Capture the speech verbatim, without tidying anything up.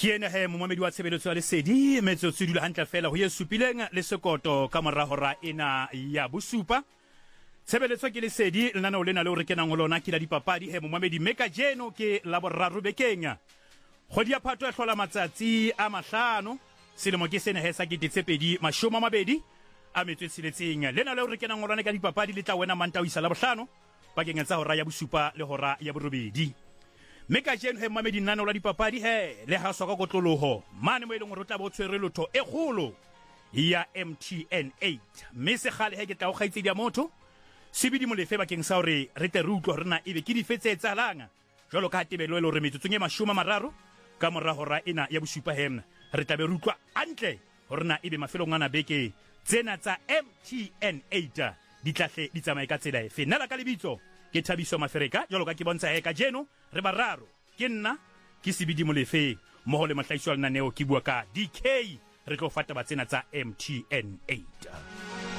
Kiena he momamedi wa tshebeletso ya lesedi metso tsedula hantle fela ho yesupileng le sekoto ka mora hora ena ya bosupa tshebeletso ke lesedi lena o lena le o re kenang ho lona ke la dipapadi he momamedi meka jeno ke la boraro bekeng kgwedi ya Phato e hlola matsatsi a mahlano selemo ke sena he sa ke tsepedi mashoma mabedi a metso tsiletseng lena le o re kenang ho lona ka dipapadi le tla wena manta o isa la bohlano bakeng tsa hora ya bosupa le hora ya borobedi Meka jeno he mamedi nana la dipapadi he le ha soka kotloloho mane mo ile ngoro tla bo tshwere lotho e kgolo ya M T N eight mme se gale he ke tla o gaitse dia motho sibidi molefe bakeng sa hore re te re utlwa rena ebe ke difetse tsa langa jalo ka tebelo le hore metsotsong e mashoma mararo ka mora hora ena ya bosupa hemna re tla be re utlwa antle horena ebe mafelong ana beke tsena tsa M T N eight di tlahle di tsamaye ka tsela efe nna la ka lebitso ke Thabiso Mafereka jalo ka ke bontsha he ka jeno re bararo ke nna ke sibidi molefe mo le mahlaiso a lenaneo ke bua ka D K re tlo fata ba tsena tsa M T N eight.